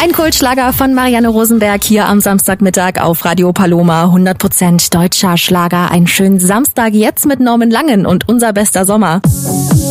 Ein Kultschlager von Marianne Rosenberg hier am Samstagmittag auf Radio Paloma. 100% deutscher Schlager. Einen schönen Samstag jetzt mit Norman Langen und Unser bester Sommer.